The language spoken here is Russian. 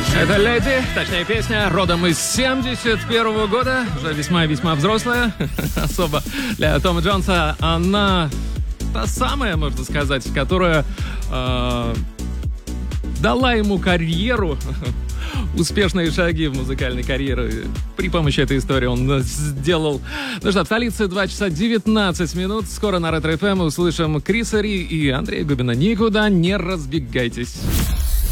Это «Леди», точнее песня, родом из 71 года, уже весьма-весьма взрослая, особо для Тома Джонса. Она та самая, можно сказать, которая дала ему карьеру, успешные шаги в музыкальной карьере. При помощи этой истории он сделал. Ну что, в столице 2 часа 19 минут. Скоро на Ретро ФМ услышим Криса Ри и Андрея Губина. Никуда не разбегайтесь.